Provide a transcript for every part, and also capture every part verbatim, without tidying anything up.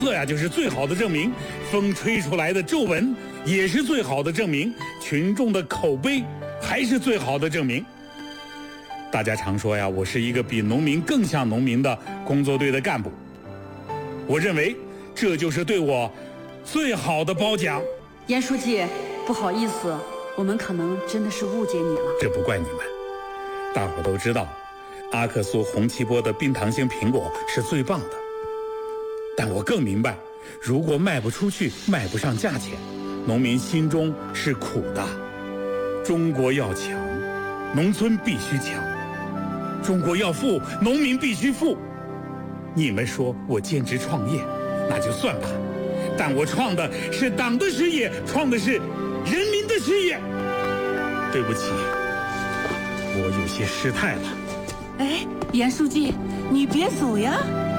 这呀就是最好的证明，风吹出来的皱纹也是最好的证明，群众的口碑还是最好的证明。大家常说呀，我是一个比农民更像农民的工作队的干部，我认为这就是对我最好的褒奖。 严书记，不好意思，我们可能真的是误解你了。 这不怪你们，大伙都知道，阿克苏红旗坡的冰糖型苹果是最棒的。但我更明白，如果卖不出去，卖不上价钱，农民心中是苦的。中国要强，农村必须强；中国要富，农民必须富。你们说我兼职创业，那就算吧，但我创的是党的事业，创的是人民的事业。对不起，我有些失态了。 哎，严书记，你别走呀。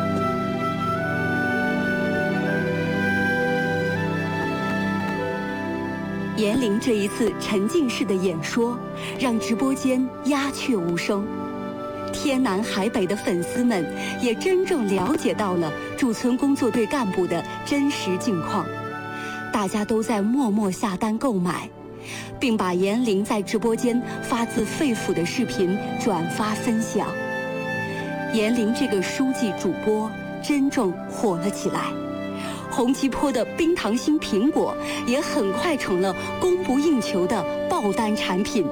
严玲这一次沉浸式的演说，让直播间鸦雀无声。天南海北的粉丝们也真正了解到了驻村工作队干部的真实境况，大家都在默默下单购买，并把严玲在直播间发自肺腑的视频转发分享。严玲这个书记主播真正火了起来。红旗坡的冰糖心苹果也很快成了供不应求的爆单产品。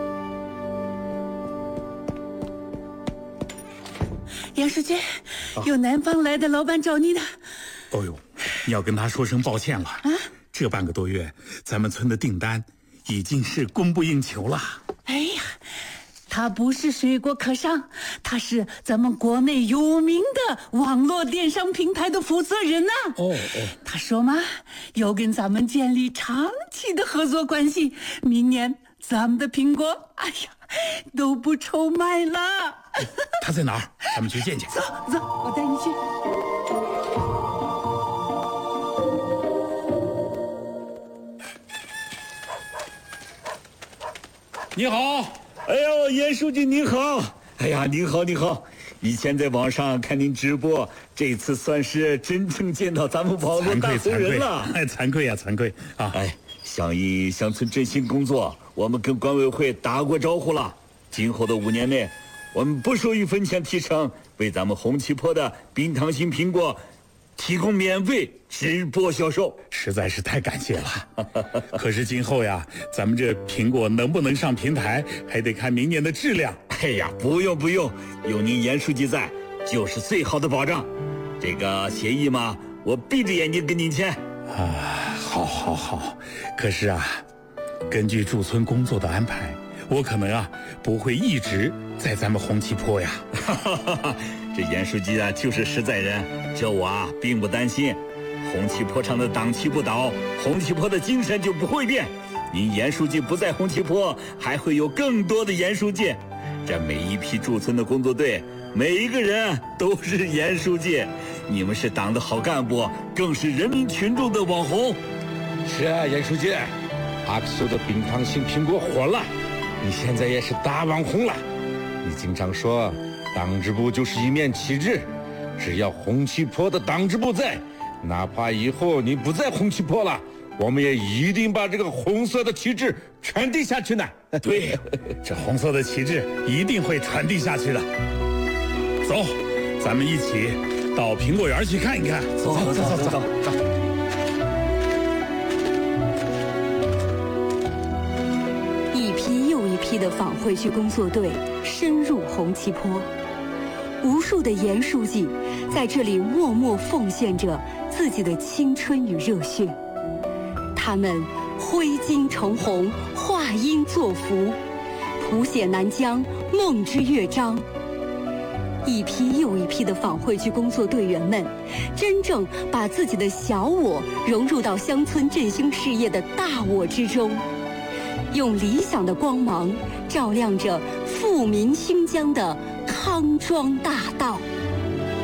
杨书记，有南方来的老板找你呢。 哦呦，你要跟他说声抱歉了啊！这半个多月，咱们村的订单已经是供不应求了。 哎呀，他不是水果可上，他是咱们国内有名的网络电商平台的负责人呐、啊。 哦哦， 他说嘛，要跟咱们建立长期的合作关系，明年咱们的苹果，哎呀，都不愁卖了。 他在哪儿？咱们去见见。 走走，我带你去。 你好。 哎呦，严书记您好！哎呀，您好您好！以前在网上看您直播，这次算是真正见到咱们网络大红人了。 哎，惭愧呀、啊，惭愧啊！ 哎，响应乡村振兴工作，我们跟管委会打过招呼了。今后的五年内，我们不收一分钱提成，为咱们红旗坡的冰糖心苹果提供免费直播销售， 实在是太感谢了。可是今后呀，咱们这苹果能不能上平台，还得看明年的质量。 哎呀，不用不用，有您严书记在，就是最好的保障。这个协议嘛，我闭着眼睛跟您签。 啊，好，好，好。可是啊，根据驻村工作的安排，我可能啊不会一直在咱们红旗坡呀。 这严书记啊就是实在人，这我啊并不担心。红旗坡上的党旗不倒，红旗坡的精神就不会变。您严书记不在红旗坡，还会有更多的严书记。这每一批驻村的工作队，每一个人都是严书记。你们是党的好干部，更是人民群众的网红。 是啊，严书记，阿克苏的冰糖心苹果火了，你现在也是大网红了。你经常说，党支部就是一面旗帜，只要红旗坡的党支部在，哪怕以后你不在红旗坡了，我们也一定把这个红色的旗帜传递下去呢。 对，这红色的旗帜一定会传递下去的。走，咱们一起到苹果园去看一看。 走走走走走走。 一批又一批的返回去工作队深入红旗坡，无数的严书记在这里默默奉献着自己的青春与热血。他们挥金成红，画音作符，谱写南疆梦之乐章。一批又一批的返回去工作队员们，真正把自己的小我融入到乡村振兴事业的大我之中，用理想的光芒照亮着富民兴疆的康庄大道。